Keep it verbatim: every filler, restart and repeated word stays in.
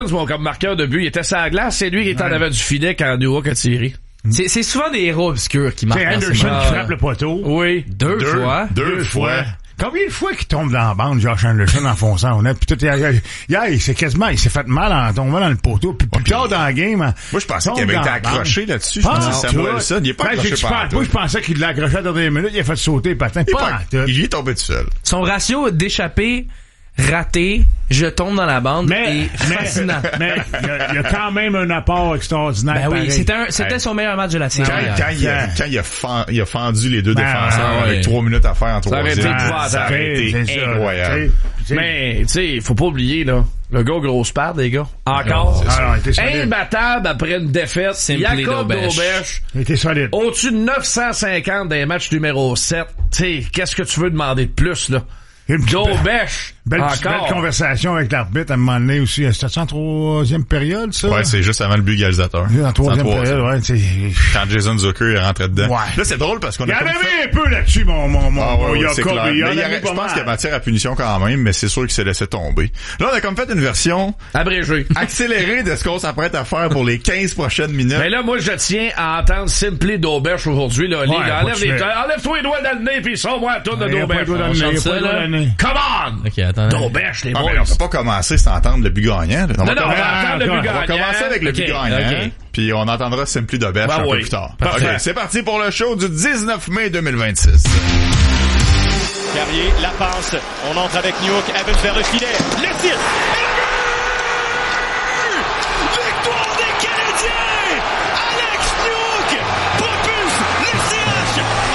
Bon, comme marqueur de but, il était sur la glace, c'est lui qui était en avant du filet quand Newhook a tiré. C'est, c'est souvent des héros obscurs qui marquent. C'est Anderson qui frappe le poteau. Oui. Deux, deux fois. Deux, deux fois. fois. Combien de fois qu'il tombe dans la bande, Josh Anderson, en fonçant honnête, puis tout, hier, il s'est quasiment, il s'est fait mal en tombant dans le poteau, puis plus tard dans la game. Moi, je pensais qu'il avait été accroché là-dessus. Je ah, pensais que Samuelsson, il est pas ben, accroché par Moi, je pensais qu'il l'a accroché à la dernière minute, il a fait sauter le patin. Il, pas pas, il y est tombé tout seul. Son ratio d'échappée raté, je tombe dans la bande, mais, et mais, fascinant. Mais il y, a, il y a quand même un apport extraordinaire. Ben oui, pareil. c'était, un, c'était hey. son meilleur match de la série. Quand, quand, il, a, quand il, a fend, il a fendu les deux ben, défenseurs ah, avec ouais. trois minutes à faire en troisième, ça, ça aurait été incroyable. Mais, tu sais, faut pas oublier, là, le gars grosse perte, les gars. Encore. Ah, imbattable après une défaite. Jacob Daubèche. Il était solide. Au-dessus de neuf cent cinquante dans les matchs numéro sept. Tu sais, qu'est-ce que tu veux demander de plus, là? Daubèche. Belle, belle conversation avec l'arbitre à un moment donné aussi. C'était en troisième période, ça? Ouais, c'est juste avant le but égalisateur. En troisième période, ouais. T'sais... Quand Jason Zucker est rentré dedans. Ouais. Là, c'est drôle parce qu'on a. Il y en avait fait... un peu là-dessus, mon, mon, mon, ah, ouais, mon ouais, Jacob. Il y il y aurait, je pense qu'il y a matière à punition quand même, mais c'est sûr qu'il s'est laissé tomber. Là, on a comme fait une version. abrégée. Accélérée de ce qu'on s'apprête à faire pour les quinze prochaines minutes. Mais là, moi, je tiens à entendre Simply Daubèche aujourd'hui, là. Ouais, enlève les, enlève-toi les doigts dans le nez, pis sors-moi la tourne de Daubèche. Come on! Ok, attends. Daubèche, les ah, boys. Mais on peut pas commencer sans entendre le but gagnant. On non, va, non, on va, le but gagnant. on va commencer avec le okay, but gagnant. Okay. Puis on entendra Simply Daubèche ben un oui. peu plus tard. Parfait. OK, c'est parti pour le show du dix-neuf mai deux mille vingt-six. Carrier, la passe. On entre avec Newhook, Evans vers le filet. Le tir! Et le but!